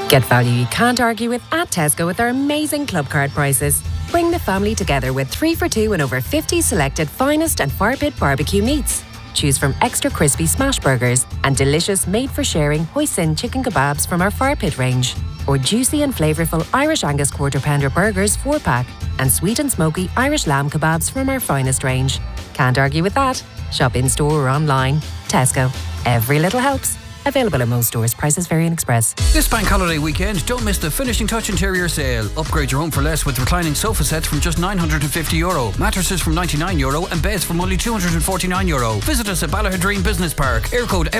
Get value you can't argue with at Tesco with our amazing club card prices. Bring the family together with 3 for 2 and over 50 selected finest and fire pit barbecue meats. Choose from extra crispy smash burgers and delicious made-for-sharing hoisin chicken kebabs from our fire pit range. Or juicy and flavourful Irish Angus quarter pounder burgers 4-pack and sweet and smoky Irish lamb kebabs from our finest range. Can't argue with that. Shop in-store or online. Tesco. Every little helps. Available at most stores. Prices vary in Express. This bank holiday weekend, don't miss the Finishing Touch interior sale. Upgrade your home for less with reclining sofa sets from just €950, mattresses from €99 and beds from only €249. Visit us at Ballahadreen Business Park. Air code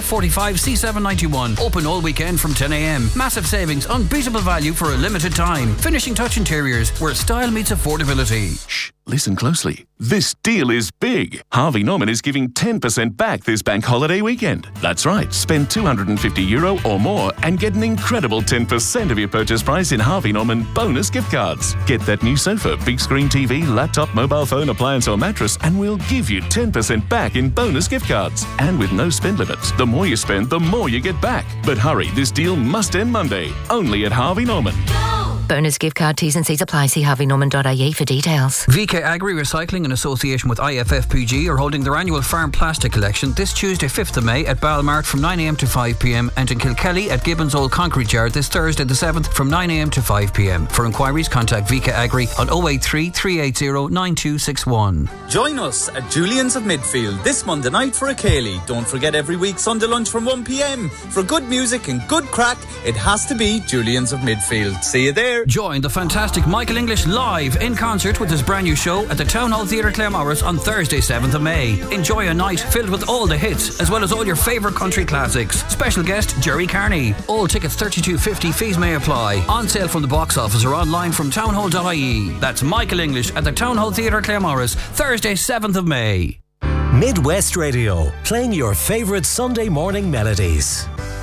F45C791. Open all weekend from 10 a.m. Massive savings, unbeatable value for a limited time. Finishing Touch Interiors, where style meets affordability. Shh, listen closely. This deal is big. Harvey Norman is giving 10% back this bank holiday weekend. That's right, spend €250 or more and get an incredible 10% of your purchase price in Harvey Norman bonus gift cards. Get that new sofa, big screen TV, laptop, mobile phone, appliance or mattress and we'll give you 10% back in bonus gift cards. And with no spend limits, the more you spend, the more you get back. But hurry, this deal must end Monday. Only at Harvey Norman. Bonus gift card T's and C's apply. See harveynorman.ie for details. VK Agri Recycling in association with IFFPG are holding their annual farm plastic collection this Tuesday 5th of May at Balmart from 9am to 5pm and in Kilkelly at Gibbons Old Concrete Yard this Thursday the 7th from 9am to 5pm. For inquiries contact VK Agri on 083 380 9261. Join us at Julian's of Midfield this Monday night for a Ceilidh. Don't forget every week Sunday lunch from 1pm. For good music and good crack, it has to be Julian's of Midfield. See you there. Join the fantastic Michael English live in concert with his brand new show at the Town Hall Theatre Claremorris on Thursday 7th of May. Enjoy a night filled with all the hits as well as all your favourite country classics. Special guest Jerry Carney. All tickets $32.50, fees may apply. On sale from the box office or online from townhall.ie. That's Michael English at the Town Hall Theatre Claremorris Thursday 7th of May. Midwest Radio, playing your favourite Sunday morning melodies.